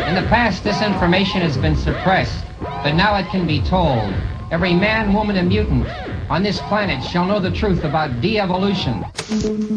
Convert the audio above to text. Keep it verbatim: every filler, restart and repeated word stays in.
In the past, this information has been suppressed, but now it can be told. Every man, woman, and mutant on this planet shall know the truth about de-evolution.